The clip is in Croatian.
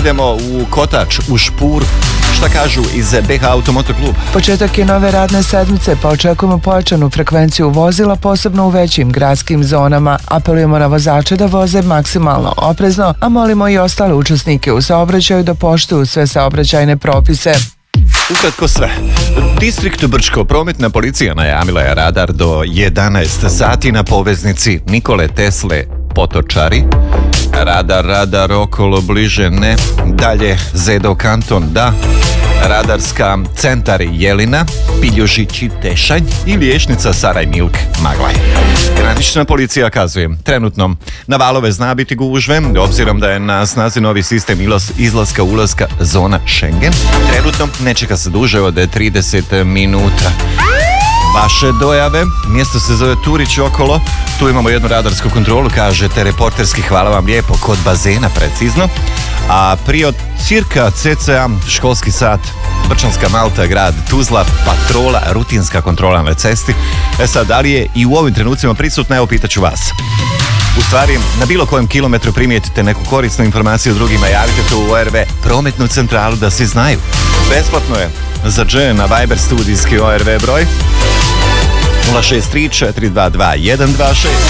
Idemo u Kotač, u Špur. Šta kažu iz BH Automoto Klub? Početak je nove radne sedmice, pa očekujemo pojačanu frekvenciju vozila, posebno u većim gradskim zonama. Apelujemo na vozače da voze maksimalno oprezno, a molimo i ostale učesnike u saobraćaju da poštuju sve saobraćajne propise. Ukratko sve. Distrikt Brčko, prometna policija najavila je radar do 11 sati na poveznici Nikole Tesle Potočari. Radar okolo bliže ne. Dalje Zedo Kanton da. Radarska centar Jelina, Piljužići Tešanj i Liječnica Saraj Milk Maglaj. Granična policija kazuje, trenutno na valove zna biti gužve, obzirom da je na snazi novi sistem izlaska-ulaska zona Schengen. Trenutno ne čeka se duže od 30 minuta. Vaše dojave, mjesto se zove Turić okolo, tu imamo jednu radarsku kontrolu, kažete reporterski, hvala vam lijepo, kod bazena precizno, a prije od cirka cca školski sat, Brčanska Malta, grad Tuzla, patrola, rutinska kontrola na cesti. Sad, da li je i u ovim trenucima prisutna, evo pitaću vas. U stvari, na bilo kojem kilometru primijetite neku korisnu informaciju drugima, javite to u ORV prometnu centralu da svi znaju. Besplatno je za Dž na Viber studijski ORV broj 063 422 126.